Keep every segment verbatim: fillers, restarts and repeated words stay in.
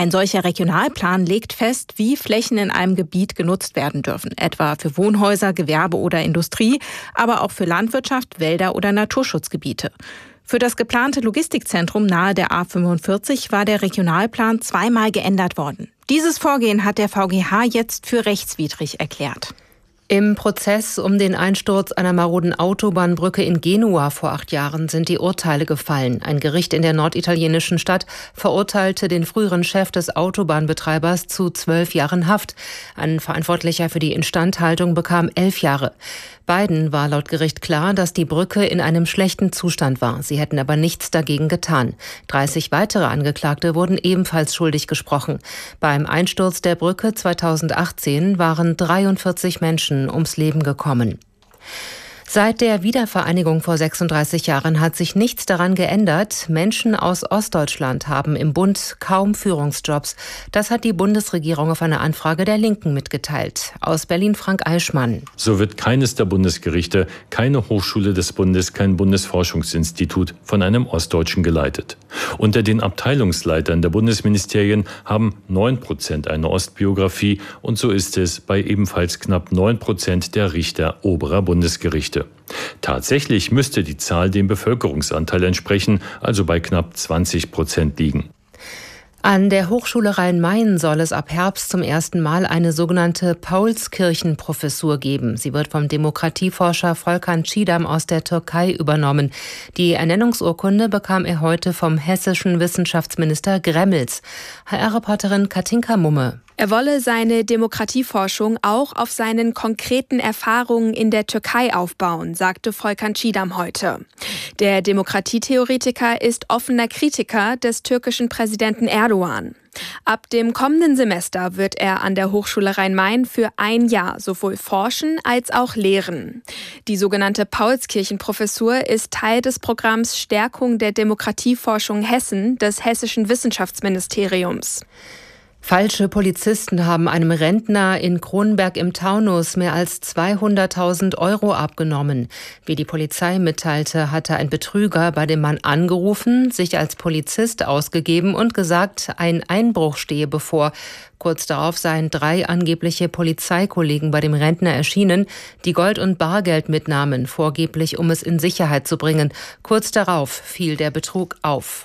Ein solcher Regionalplan legt fest, wie Flächen in einem Gebiet genutzt werden dürfen, etwa für Wohnhäuser, Gewerbe oder Industrie, aber auch für Landwirtschaft, Wälder oder Naturschutzgebiete. Für das geplante Logistikzentrum nahe der A fünfundvierzig war der Regionalplan zweimal geändert worden. Dieses Vorgehen hat der V G H jetzt für rechtswidrig erklärt. Im Prozess um den Einsturz einer maroden Autobahnbrücke in Genua vor acht Jahren sind die Urteile gefallen. Ein Gericht in der norditalienischen Stadt verurteilte den früheren Chef des Autobahnbetreibers zu zwölf Jahren Haft. Ein Verantwortlicher für die Instandhaltung bekam elf Jahre. Beiden war laut Gericht klar, dass die Brücke in einem schlechten Zustand war. Sie hätten aber nichts dagegen getan. dreißig weitere Angeklagte wurden ebenfalls schuldig gesprochen. Beim Einsturz der Brücke zweitausendachtzehn waren dreiundvierzig Menschen ums Leben gekommen. Seit der Wiedervereinigung vor sechsunddreißig Jahren hat sich nichts daran geändert. Menschen aus Ostdeutschland haben im Bund kaum Führungsjobs. Das hat die Bundesregierung auf eine Anfrage der Linken mitgeteilt. Aus Berlin Frank Eichmann. So wird keines der Bundesgerichte, keine Hochschule des Bundes, kein Bundesforschungsinstitut von einem Ostdeutschen geleitet. Unter den Abteilungsleitern der Bundesministerien haben neun Prozent eine Ostbiografie und so ist es bei ebenfalls knapp neun Prozent der Richter oberer Bundesgerichte. Tatsächlich müsste die Zahl dem Bevölkerungsanteil entsprechen, also bei knapp zwanzig Prozent liegen. An der Hochschule Rhein-Main soll es ab Herbst zum ersten Mal eine sogenannte Paulskirchen-Professur geben. Sie wird vom Demokratieforscher Volkan Çiğdem aus der Türkei übernommen. Die Ernennungsurkunde bekam er heute vom hessischen Wissenschaftsminister Gremmels. H R-Reporterin Katinka Mumme. Er wolle seine Demokratieforschung auch auf seinen konkreten Erfahrungen in der Türkei aufbauen, sagte Volkan Çiğdem heute. Der Demokratietheoretiker ist offener Kritiker des türkischen Präsidenten Erdogan. Ab dem kommenden Semester wird er an der Hochschule Rhein-Main für ein Jahr sowohl forschen als auch lehren. Die sogenannte Paulskirchen-Professur ist Teil des Programms Stärkung der Demokratieforschung Hessen des Hessischen Wissenschaftsministeriums. Falsche Polizisten haben einem Rentner in Kronberg im Taunus mehr als zweihunderttausend Euro abgenommen. Wie die Polizei mitteilte, hatte ein Betrüger bei dem Mann angerufen, sich als Polizist ausgegeben und gesagt, ein Einbruch stehe bevor. Kurz darauf seien drei angebliche Polizeikollegen bei dem Rentner erschienen, die Gold und Bargeld mitnahmen, vorgeblich um es in Sicherheit zu bringen. Kurz darauf fiel der Betrug auf.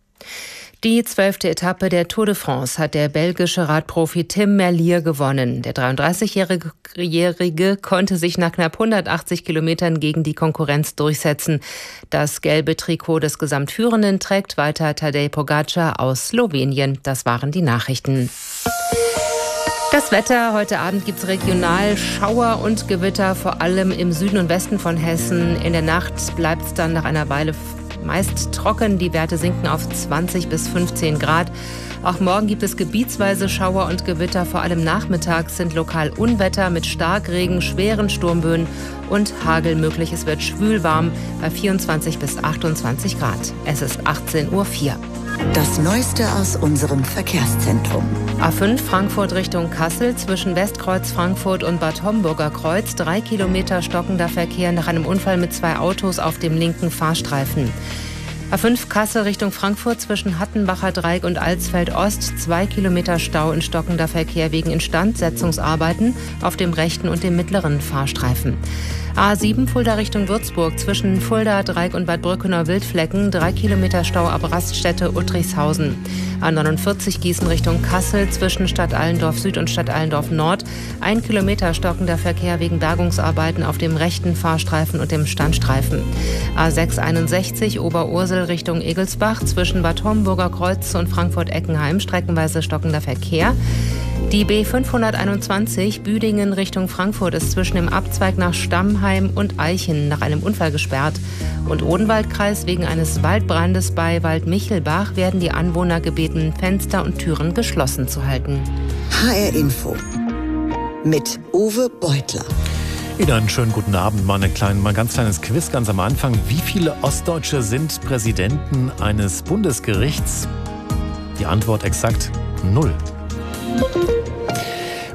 Die zwölfte Etappe der Tour de France hat der belgische Radprofi Tim Merlier gewonnen. Der dreiunddreißigjährige konnte sich nach knapp hundertachtzig Kilometern gegen die Konkurrenz durchsetzen. Das gelbe Trikot des Gesamtführenden trägt weiter Tadej Pogačar aus Slowenien. Das waren die Nachrichten. Das Wetter, heute Abend gibt es regional Schauer und Gewitter, vor allem im Süden und Westen von Hessen. In der Nacht bleibt es dann nach einer Weile meist trocken, die Werte sinken auf zwanzig bis fünfzehn Grad. Auch morgen gibt es gebietsweise Schauer und Gewitter, vor allem nachmittags sind lokal Unwetter mit Starkregen, schweren Sturmböen und Hagel möglich. Es wird schwül warm bei vierundzwanzig bis achtundzwanzig Grad. Es ist achtzehn Uhr vier. Das Neueste aus unserem Verkehrszentrum. A fünf Frankfurt Richtung Kassel zwischen Westkreuz Frankfurt und Bad Homburger Kreuz. Drei Kilometer stockender Verkehr nach einem Unfall mit zwei Autos auf dem linken Fahrstreifen. A fünf Kassel Richtung Frankfurt zwischen Hattenbacher Dreieck und Alsfeld Ost. Zwei Kilometer Stau in stockender Verkehr wegen Instandsetzungsarbeiten auf dem rechten und dem mittleren Fahrstreifen. A sieben Fulda Richtung Würzburg zwischen Fulda Dreieck und Bad Brückener Wildflecken. Drei Kilometer Stau ab Raststätte Uttrichshausen. A neunundvierzig Gießen Richtung Kassel zwischen Stadt Allendorf Süd und Stadt Allendorf Nord. Ein Kilometer stockender Verkehr wegen Bergungsarbeiten auf dem rechten Fahrstreifen und dem Standstreifen. A sechs einundsechzig Oberursel Richtung Egelsbach zwischen Bad Homburger Kreuz und Frankfurt-Eckenheim. Streckenweise stockender Verkehr. Die B fünfhunderteinundzwanzig Büdingen Richtung Frankfurt ist zwischen dem Abzweig nach Stammheim und Eichen nach einem Unfall gesperrt. Und Odenwaldkreis wegen eines Waldbrandes bei Waldmichelbach werden die Anwohner gebeten, Fenster und Türen geschlossen zu halten. H R Info mit Uwe Beutler. Wieder einen schönen guten Abend. Mal, ein klein, mal ein ganz kleines Quiz ganz am Anfang. Wie viele Ostdeutsche sind Präsidenten eines Bundesgerichts? Die Antwort exakt null.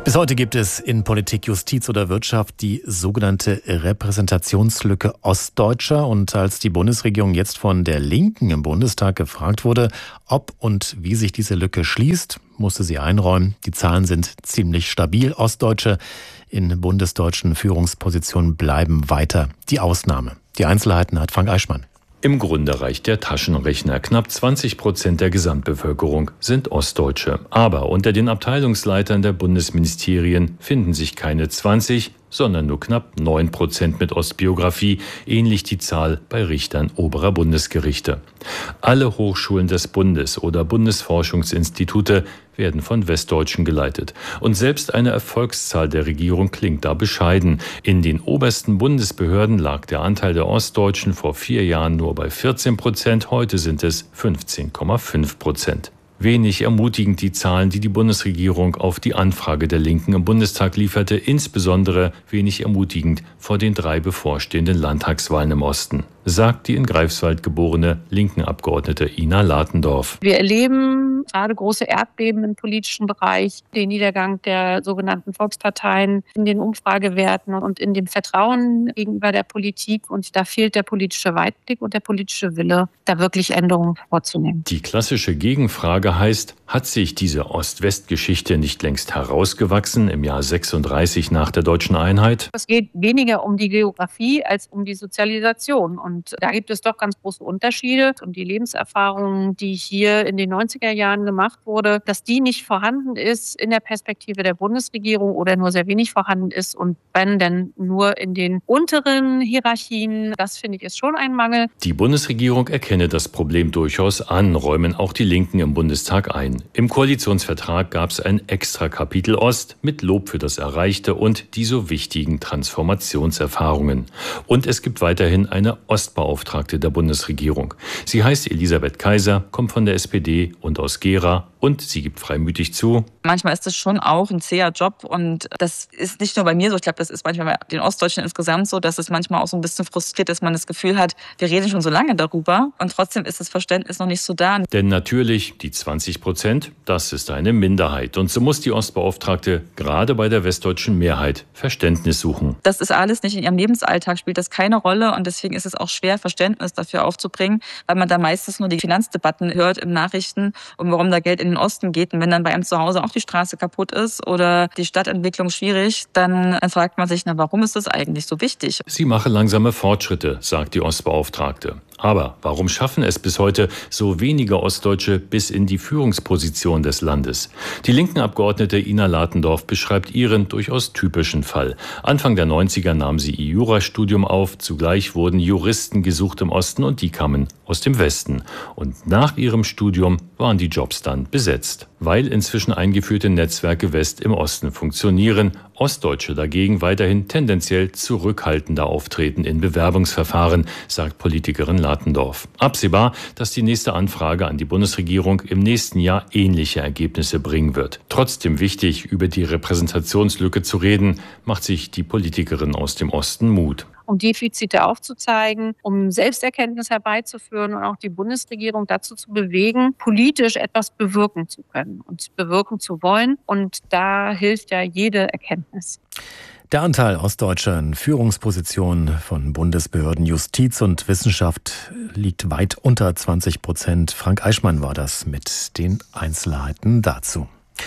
Bis heute gibt es in Politik, Justiz oder Wirtschaft die sogenannte Repräsentationslücke Ostdeutscher. Und als die Bundesregierung jetzt von der Linken im Bundestag gefragt wurde, ob und wie sich diese Lücke schließt, musste sie einräumen, die Zahlen sind ziemlich stabil. Ostdeutsche in bundesdeutschen Führungspositionen bleiben weiter die Ausnahme. Die Einzelheiten hat Frank Eichmann. Im Grunde reicht der Taschenrechner. Knapp zwanzig Prozent der Gesamtbevölkerung sind Ostdeutsche. Aber unter den Abteilungsleitern der Bundesministerien finden sich keine zwanzig, sondern nur knapp neun Prozent mit Ostbiografie, ähnlich die Zahl bei Richtern oberer Bundesgerichte. Alle Hochschulen des Bundes oder Bundesforschungsinstitute werden von Westdeutschen geleitet. Und selbst eine Erfolgszahl der Regierung klingt da bescheiden. In den obersten Bundesbehörden lag der Anteil der Ostdeutschen vor vier Jahren nur bei vierzehn Prozent, heute sind es fünfzehn Komma fünf Prozent. Wenig ermutigend die Zahlen, die die Bundesregierung auf die Anfrage der Linken im Bundestag lieferte, insbesondere wenig ermutigend vor den drei bevorstehenden Landtagswahlen im Osten, sagt die in Greifswald geborene Linken-Abgeordnete Ina Latendorf. Wir erleben gerade große Erdbeben im politischen Bereich, den Niedergang der sogenannten Volksparteien in den Umfragewerten und in dem Vertrauen gegenüber der Politik. Und da fehlt der politische Weitblick und der politische Wille, da wirklich Änderungen vorzunehmen. Die klassische Gegenfrage heißt, hat sich diese Ost-West-Geschichte nicht längst herausgewachsen im Jahr sechsunddreißig nach der deutschen Einheit? Es geht weniger um die Geografie als um die Sozialisation. Und da gibt es doch ganz große Unterschiede. Und die Lebenserfahrung, die hier in den neunziger Jahren gemacht wurde, dass die nicht vorhanden ist in der Perspektive der Bundesregierung oder nur sehr wenig vorhanden ist und wenn denn nur in den unteren Hierarchien, das finde ich ist schon ein Mangel. Die Bundesregierung erkenne das Problem durchaus an, räumen auch die Linken im Bundestag ein. Im Koalitionsvertrag gab es ein extra Kapitel Ost mit Lob für das Erreichte und die so wichtigen Transformationserfahrungen. Und es gibt weiterhin eine Ostbeauftragte der Bundesregierung. Sie heißt Elisabeth Kaiser, kommt von der S P D und aus Gera und sie gibt freimütig zu: Manchmal ist es schon auch ein zäher Job und das ist nicht nur bei mir so, ich glaube, das ist manchmal bei den Ostdeutschen insgesamt so, dass es manchmal auch so ein bisschen frustriert, dass man das Gefühl hat, wir reden schon so lange darüber und trotzdem ist das Verständnis noch nicht so da. Denn natürlich, die zwanzig Prozent, das ist eine Minderheit und so muss die Ostbeauftragte gerade bei der westdeutschen Mehrheit Verständnis suchen. Das ist alles nicht in ihrem Lebensalltag, spielt das keine Rolle und deswegen ist es auch schwer, Verständnis dafür aufzubringen, weil man da meistens nur die Finanzdebatten hört im Nachrichten und warum da Geld in den Osten geht. Und wenn dann bei einem zu Hause auch die Straße kaputt ist oder die Stadtentwicklung schwierig, dann fragt man sich, na, warum ist das eigentlich so wichtig? Sie mache langsame Fortschritte, sagt die Ostbeauftragte. Aber warum schaffen es bis heute so wenige Ostdeutsche bis in die Führungsposition des Landes? Die linken Abgeordnete Ina Latendorf beschreibt ihren durchaus typischen Fall. Anfang der neunziger nahm sie ihr Jurastudium auf. Zugleich wurden Juristen gesucht im Osten und die kamen aus dem Westen. Und nach ihrem Studium waren die Jobs dann besetzt. Weil inzwischen eingeführte Netzwerke West im Osten funktionieren, Ostdeutsche dagegen weiterhin tendenziell zurückhaltender auftreten in Bewerbungsverfahren, sagt Politikerin Latendorf. Absehbar, dass die nächste Anfrage an die Bundesregierung im nächsten Jahr ähnliche Ergebnisse bringen wird. Trotzdem wichtig, über die Repräsentationslücke zu reden, macht sich die Politikerin aus dem Osten Mut. Um Defizite aufzuzeigen, um Selbsterkenntnis herbeizuführen und auch die Bundesregierung dazu zu bewegen, politisch etwas bewirken zu können und bewirken zu wollen. Und da hilft ja jede Erkenntnis. Der Anteil Ostdeutscher in Führungspositionen von Bundesbehörden Justiz und Wissenschaft liegt weit unter zwanzig Prozent. Frank Eichmann war das mit den Einzelheiten dazu.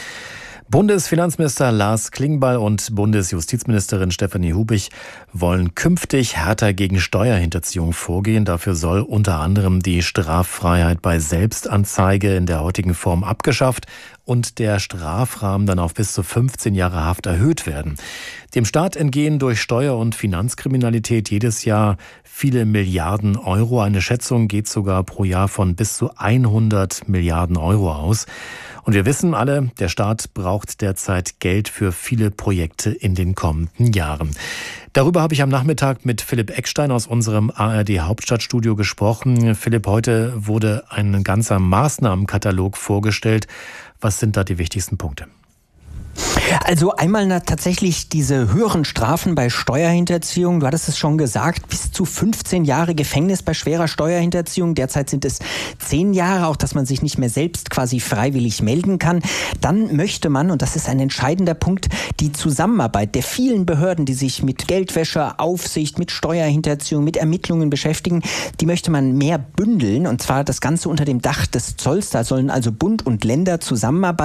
Bundesfinanzminister Lars Klingbeil und Bundesjustizministerin Stefanie Hubig wollen künftig härter gegen Steuerhinterziehung vorgehen. Dafür soll unter anderem die Straffreiheit bei Selbstanzeige in der heutigen Form abgeschafft und der Strafrahmen dann auf bis zu fünfzehn Jahre Haft erhöht werden. Dem Staat entgehen durch Steuer- und Finanzkriminalität jedes Jahr viele Milliarden Euro. Eine Schätzung geht sogar pro Jahr von bis zu hundert Milliarden Euro aus. Und wir wissen alle, der Staat braucht derzeit Geld für viele Projekte in den kommenden Jahren. Darüber habe ich am Nachmittag mit Philipp Eckstein aus unserem A R D Hauptstadtstudio gesprochen. Philipp, heute wurde ein ganzer Maßnahmenkatalog vorgestellt. Was sind da die wichtigsten Punkte? Also einmal na, tatsächlich diese höheren Strafen bei Steuerhinterziehung. Du hattest es schon gesagt, bis zu fünfzehn Jahre Gefängnis bei schwerer Steuerhinterziehung. Derzeit sind es zehn Jahre, auch dass man sich nicht mehr selbst quasi freiwillig melden kann. Dann möchte man, und das ist ein entscheidender Punkt, die Zusammenarbeit der vielen Behörden, die sich mit Geldwäsche, Aufsicht, mit Steuerhinterziehung, mit Ermittlungen beschäftigen, die möchte man mehr bündeln, und zwar das Ganze unter dem Dach des Zolls. Da sollen also Bund und Länder zusammenarbeiten.